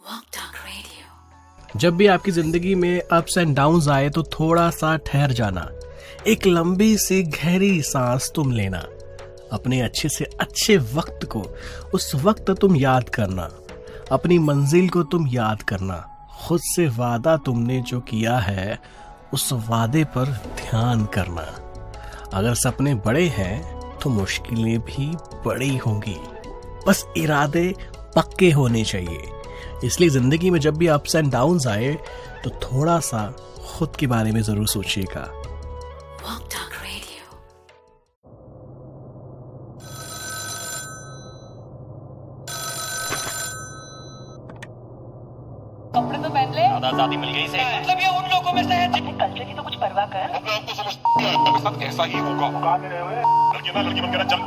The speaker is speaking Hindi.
जब भी आपकी जिंदगी में अप्स एंड डाउन्स आए तो थोड़ा सा ठहर जाना, एक लंबी सी गहरी सांस तुम लेना, अपने अच्छे से अच्छे वक्त को उस वक्त तुम याद करना, अपनी मंजिल को तुम याद करना, खुद से वादा तुमने जो किया है उस वादे पर ध्यान करना। अगर सपने बड़े हैं तो मुश्किलें भी बड़ी होंगी, बस इरादे पक्के होने चाहिए। इसलिए जिंदगी में जब भी अप्स एंड डाउन्स आए तो थोड़ा सा खुद के बारे में जरूर सोचिएगा। कपड़े तो पहन ले, आजादी मिल गई से मतलब ये उन लोगों में से है जिन्हें कल्चर की तो कुछ परवाह कर। आपके साथ ऐसा ही होगा। लड़की बन के ना चल।